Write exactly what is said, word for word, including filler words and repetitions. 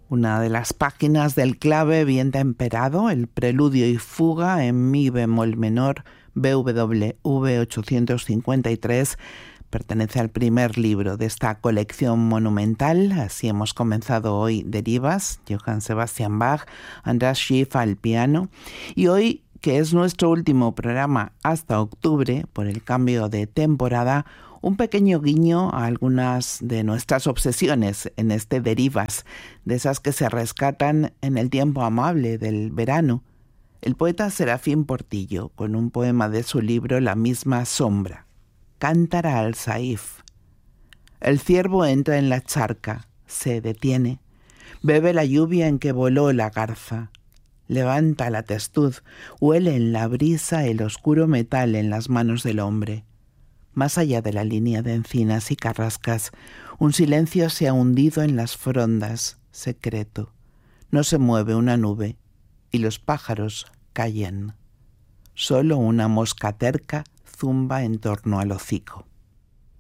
Una de las páginas del clave bien temperado, el preludio y fuga en mi bemol menor, B W V ochocientos cincuenta y tres, pertenece al primer libro de esta colección monumental. Así hemos comenzado hoy Derivas, Johann Sebastian Bach, András Schiff al piano. Y hoy, que es nuestro último programa hasta octubre, por el cambio de temporada, un pequeño guiño a algunas de nuestras obsesiones en este Derivas, de esas que se rescatan en el tiempo amable del verano. El poeta Serafín Portillo, con un poema de su libro La misma sombra. Cántara al Saif. El ciervo entra en la charca, se detiene, bebe la lluvia en que voló la garza, levanta la testuz, huele en la brisa el oscuro metal en las manos del hombre. Más allá de la línea de encinas y carrascas, un silencio se ha hundido en las frondas, secreto. No se mueve una nube y los pájaros callan. Solo una mosca terca zumba en torno al hocico.